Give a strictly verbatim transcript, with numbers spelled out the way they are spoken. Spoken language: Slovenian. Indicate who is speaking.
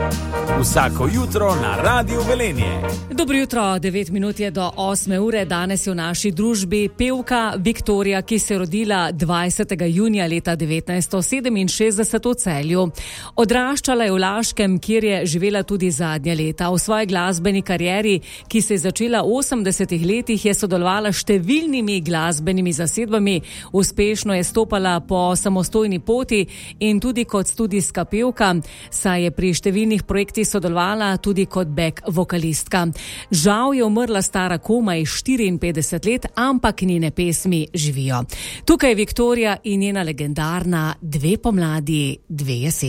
Speaker 1: Vsako jutro na Radiu Velenje.
Speaker 2: Dobro jutro, devet minut je do osme ure. Danes je v naši družbi pevka Viktorija, ki se je rodila dvajsetega junija leta devetnajststo sedeminšestdeset v Celju. Odraščala je v Laškem, kjer je živela tudi zadnja leta. V svoji glasbeni karieri, ki se je začela v osemdesetih letih, je sodelovala s številnimi glasbenimi zasedbami. Uspešno je stopala po samostojni poti in tudi kot studijska pevka, saj je pri številnih projektih sodelovala tudi kot back vokalistka. Žal je umrla stara komaj štiriinpetdeset let, ampak njene pesmi živijo. Tukaj je Viktorija in njena legendarna Dve pomladi, dve jeseni.